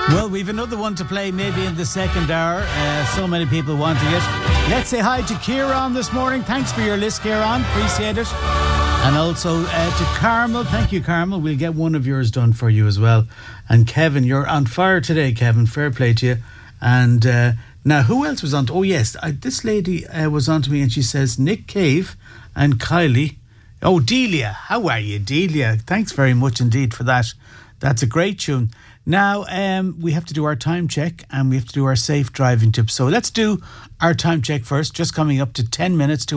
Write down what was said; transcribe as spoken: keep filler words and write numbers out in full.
Well, we've another one to play maybe in the second hour. Uh, so many people wanting it. Let's say hi to Kieran this morning. Thanks for your list, Kieran. Appreciate it. And also uh, to Carmel. Thank you, Carmel. We'll get one of yours done for you as well. And Kevin, you're on fire today, Kevin. Fair play to you. And uh, now, who else was on? To, oh, yes. I, this lady uh, was on to me and she says, Nick Cave and Kylie. Oh, Delia. How are you, Delia? Thanks very much indeed for that. That's a great tune. Now, um, we have to do our time check and we have to do our safe driving tips. So let's do our time check first, just coming up to ten minutes to